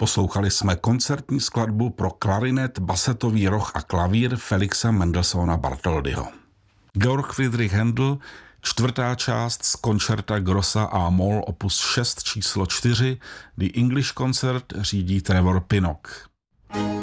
Poslouchali jsme koncertní skladbu pro klarinet, basetový roh a klavír Felixa Mendelssohna Bartholdyho. Georg Friedrich Händel, čtvrtá část z koncerta Grossa a moll opus 6 číslo 4, The English Concert, řídí Trevor Pinnock.